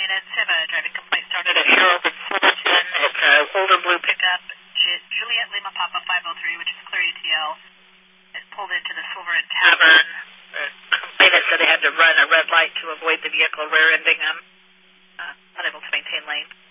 units have a driving complaint started at Harold and Silverton. It's an older blue pickup, Juliet Lima Papa 503, which is clear ETL. It pulled into the Silver and Tavern. The complainant said they had to run a red light to avoid the vehicle rear-ending them. Unable to maintain lane.